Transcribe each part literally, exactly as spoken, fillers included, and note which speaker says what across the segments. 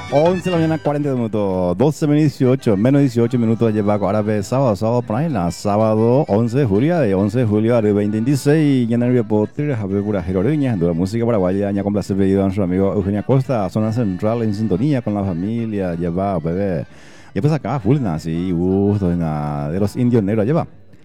Speaker 1: once de la mañana, cuarenta minutos, doce menos dieciocho, menos dieciocho minutos lleva ahora de sábado, sábado por ahí, la sábado once de julio, de once de julio de veinte veintiséis, y en el reporte, a ver pura heroína, de la música paraguaya, ya con placer pedido a nuestro amigo Eugenio Acosta, zona central en sintonía con la familia, lleva, bebé, ya pues acá, full, así, gusto, de los indios negros, lleva,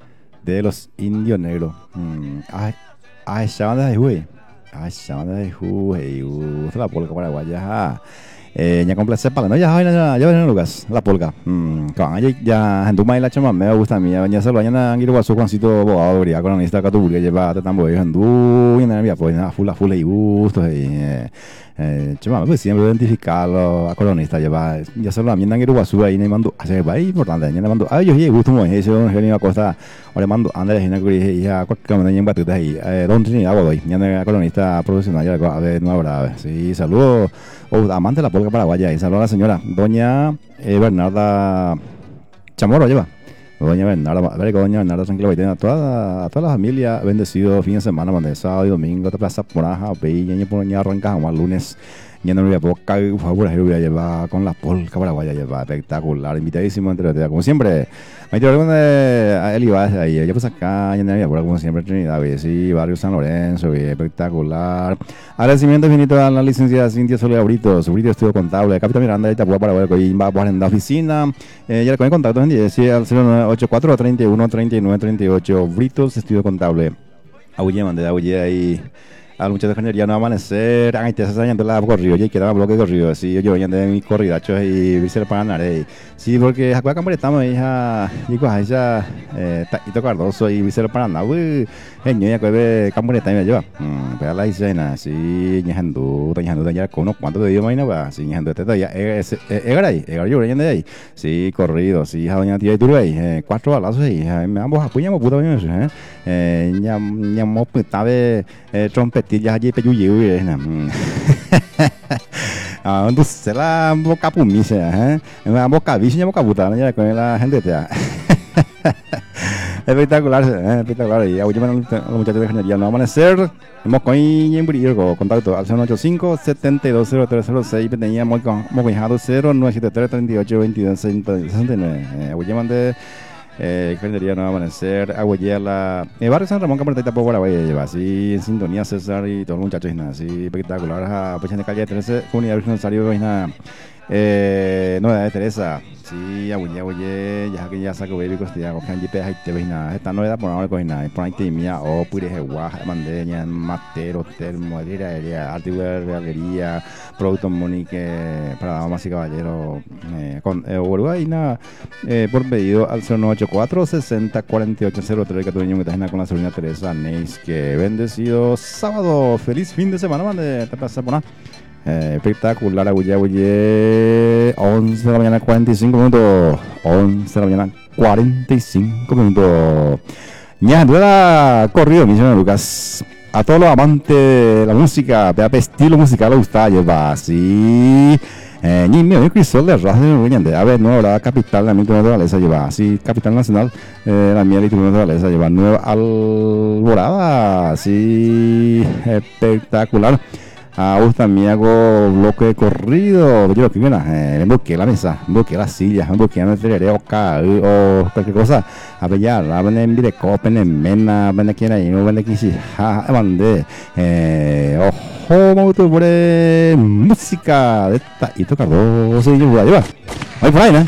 Speaker 1: de los indios negros, mm, ay, ay, llaman de güey, ay, llaman de güey, gusto la polca paraguaya, Eh, ya complacer para no ya ya ya ven Lucas la polka mm con ya ya en tu mai la chama me gusta a mí ya se lo mañana quiero guaso Juancito abogado bria con esta categoría lleva te tambo en du y nada mía pues nada full full y gusto eh eh chama pues siempre identificarlo a colonista lleva ya se lo mañana quiero guaso ahí me mando hacer país importante ya me mando ay yo y gusto muy eso genio Acosta ahora mando Andrés en que ya cualquier manera en batuta ahí eh don ni hago doy ya colonista profesional ya a ver no habrá sí saludos o amante de la polca paraguaya y saludos a la señora doña eh, Bernarda Chamorro lleva doña Bernarda a ver doña Bernarda tranquila y a toda a toda la familia bendecido fin de semana donde sábado y domingo te plaza por aja peña y por ña arranca más lunes ya no voy a poca por favor voy a llevar con la polca paraguaya lleva espectacular invitadísimo entre ustedes como siempre ahí te voy a Eli Vázquez ahí ya pues acá ya no voy a como siempre Trinidad sí barrio San Lorenzo espectacular agradecimiento infinito a la licenciada Cintia Soledad Brito su Brito estudio contable Capitán Miranda de Itapúa Paraguay que va a en la oficina eh, ya le con contacto en diez al cero nueve ocho cuatro treinta y uno treinta y nueve treinta y ocho Britos estudio contable Aulle mandé Aulle ahí al muchacho de ingeniería no amanecer, ay, te estás dañando la corrido, ya quedaba bloque corrido, sí, yo voy a de mi corridachos y vice para ganar, sí, porque acá campo estamos, hija, y pues ella, eh, Taito Cardoso y vice para ganar, uy, genio, ya que campo estamos lleva, pero la escena, sí, ñejando, ñejando, ya con unos cuantos de idiomas y nada, sí, ñejando, este ya, es, es, es ahí, es yo, de ahí, sí, corrido, sí, hija doña tía y tú ahí, cuatro balazos ahí, me ambos apuñamos puta, eh, eh, ya, ya, mo, tabe, trompeta ya allí peyuyu y es ah entonces se la boca pumisa eh la boca bicha boca puta ya con la gente ya espectacular eh, espectacular y hoy los muchachos de ingeniería no amanecer hemos con en brillo contacto al cero ocho cinco siete dos cero tres cero seis teníamos con hemos cero nueve siete tres treinta y ocho veintidós sesenta y nueve hoy mandé Eh, Ingeniería no va a amanecer, Agüella, la eh, barrio San Ramón, Camarata y Tapo Paraguay, lleva así en sintonía César y todos los muchachos, y nada, así espectacular, a Pecha de calle trece, Comunidad Virgen Rosario, y nada, eh, novedad de Teresa, sí, Agüella, Agüella, ya que ya saco baby costilla, con Canji Peja y te ves nada, esta novedad por ahora, pues nada, por ahí te mía, o Pure Jehuaja, Mandeña, Matero, Termo, Aérea, Artiguer, Galería, Productos Monique, para damas y caballeros, eh, con eh, Uruguay, nada, eh, por pedido al cero nueve ocho cuatro sesenta cuarenta y ocho cero tres que tu niño que está con la sobrina Teresa Neis, que bendecido sábado, feliz fin de semana, mande, te pasa por nada. Eh, espectacular, Agülle, Agülle, once de la mañana, cuarenta y cinco minutos, once de la mañana, cuarenta y cinco minutos. Ya, duela corrido, mi señor Lucas. A todos los amantes de la música, de estilo musical, le gusta llevar así. Eh, ni mío, Crisol de Raza de a ver, no, la capital, la misma naturaleza lleva así, capital nacional, eh, la miel y tu naturaleza lleva nueva alborada, así, espectacular. Ah, gusta mi hago bloque de corrido, yo que viene, eh, me busqué la mesa, me busqué las sillas, me busqué la teleré o o cualquier cosa, a ver ya, la ven en videocopen, en mena, ven aquí en ahí, no ven aquí si, ja, mandé, eh, ojo, moto por música de Taito Cardoso y yo voy a llevar, ahí por ahí, ¿no?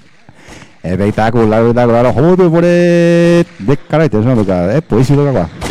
Speaker 1: Espectacular, espectacular, ojo, moto por de carácter, es una loca, es poesía lo que va.